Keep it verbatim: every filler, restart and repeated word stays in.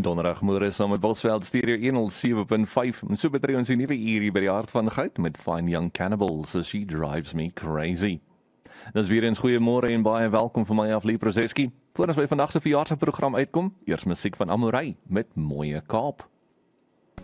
Donderdagmôre saam met Bosveld Stereo honderd sewe punt vyf. En so betree ons die nuwe uur hier by die hart van goud met Fine Young Cannibals, as She Drives Me Crazy. Dis weer eens goeiemôre en baie welkom van my af, Lee Prozeski. Voor ons by vandag se verjaarsdagprogram uitkom, eers musiek van Amorey met Mooie Kaap.